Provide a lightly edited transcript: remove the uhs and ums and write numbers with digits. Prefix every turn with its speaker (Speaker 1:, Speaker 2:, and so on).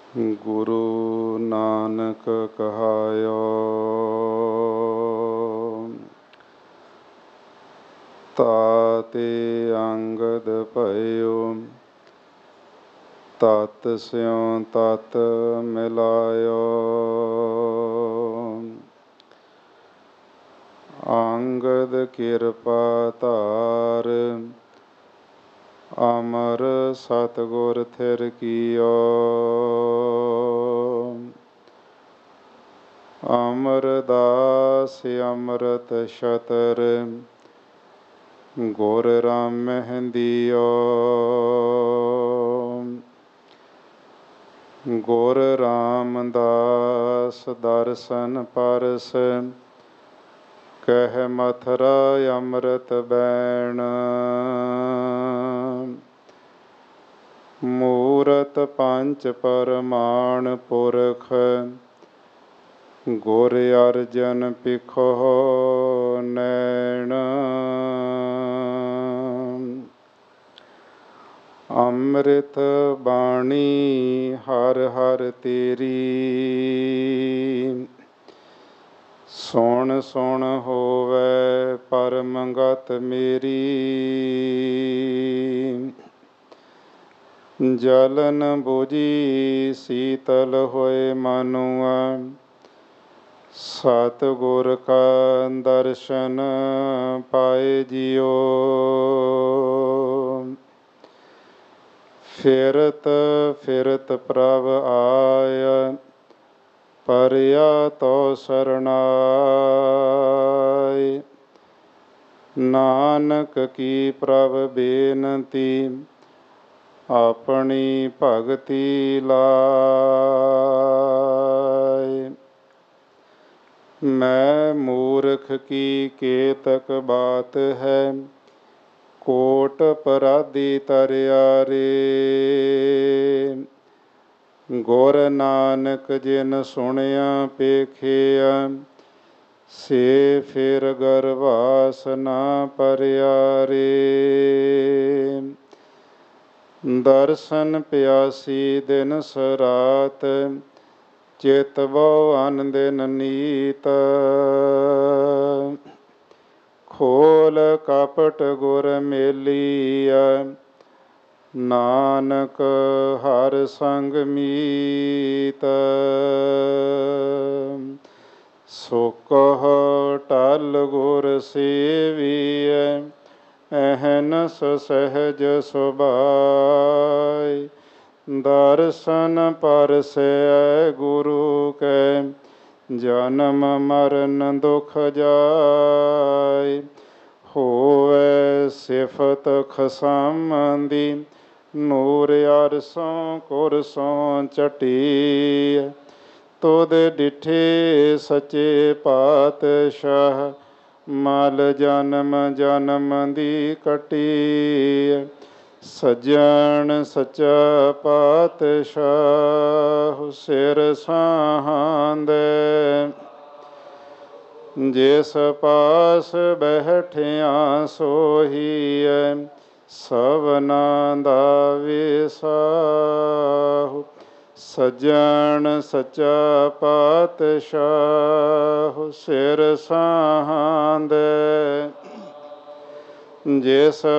Speaker 1: ਗੁਰੂ ਨਾਨਕ ਕਹਾਇਓ, ਤਾਤੇ ਅੰਗਦ ਭਇਓ, ਤਤ ਸਿਉ ਤਤ ਮਿਲਾਇਓ। ਅੰਗਦ ਕਿਰਪਾ ਧਾਰ, ਅਮਰ ਸਤਿਗੁਰ ਥਿਰ ਕੀਓ। ਅਮਰਦਾਸ ਅੰਮ੍ਰਿਤ ਛਤਰ, ਗੁਰ ਰਾਮਹਿੰਦੀਓ। ਗੁਰ ਰਾਮਦਾਸ ਦਰਸ਼ਨ ਪਰਸ, ਕਹਿ ਮਥੁਰਾ ਅੰਮ੍ਰਿਤ ਬੈਣ। ਮੂਰਤ ਪੰਚ ਪਰਮਾਣ ਪੁਰਖ, ਗੁਰ ਅਰਜਨ ਪਿਖੋ ਨੈਣ। ਅੰਮ੍ਰਿਤ ਬਾਣੀ ਹਰ ਹਰ ਤੇਰੀ, ਸੁਣ ਸੁਣ ਹੋਵੇ ਪਰਮ ਗਤ ਮੇਰੀ। ਜਲਨ ਬੁਝੀ ਸੀਤਲ ਹੋਏ ਮਾਨੁਆ, ਸਤਿਗੁਰ ਕਾ ਦਰਸ਼ਨ ਪਾਏ ਜਿਉ। ਫਿਰਤ ਫਿਰਤ ਪ੍ਰਭ ਆਇਆ, ਪਰਿਆ ਤੋ ਸਰਣਾਏ। ਨਾਨਕ ਕੀ ਪ੍ਰਭ ਬੇਨਤੀ, ਆਪਣੀ ਭਗਤੀ ਲਾਇ। ਮੈਂ ਮੂਰਖ ਕੀ ਕੇਤਕ ਬਾਤ ਹੈ, ਕੋਟ ਅਪਰਾਧੀ ਤਰਿਆ ਰੇ। ਗੁਰ ਨਾਨਕ ਜਿਨ ਸੁਣਿਆ ਪੇਖਿਆ, ਸੇ ਫਿਰ ਗਰਵਾਸ ਨਾ ਪਰਿਆ ਰੇ। ਦਰਸ਼ਨ ਪਿਆਸੀ ਦਿਨ ਸਰਾਤ, ਚਿਤ ਬਹੁ ਅਨ ਦਿਨ ਨੀਤ। ਖੋਲ ਕਪਟ ਗੁਰ ਮੇਲੀਆ, ਨਾਨਕ ਹਰ ਸੰਗ ਮੀਤ। ਸੁਕਹ ਟਲ ਗੁਰ ਸੇਵੀਐ, ਅਹਨਸ ਸਹਿਜ ਸੁਭਾਇ। ਦਰਸ਼ਨ ਪਰਸੈ ਗੁਰੂ ਕੈ, ਜਨਮ ਮਰਨ ਦੁਖ ਜਾਇ। ਹੋਵੈ ਸਿਫਤ ਖਸਮ ਦੀ, ਨੂਰ ਅਰਸੋਂ ਕੁਰਸੋਂ ਚਟੀ। ਤੁਧ ਡਿਠੇ ਸੱਚੇ ਪਾਤਸ਼ਾਹ, ਮਲ ਜਨਮ ਜਨਮ ਦੀ ਕੱਟੀ। ਸੱਜਣ ਸੱਚਾ ਪਾਤਸ਼ਾਹ, ਸਿਰ ਸਾਹਾਂਦੇ। ਜਿਸ ਪਾਸ ਬੈਠਿਆ ਸੋਹੀਐ, ਸਭਨਾ ਦਾ ਵਿਸਾਹੂ। ਸੱਜਣ ਸੱਚਾ ਪਾਤਸ਼ਾਹ, ਸਿਰ ਸਾਹਾਂਦੇ। ਜਿਸ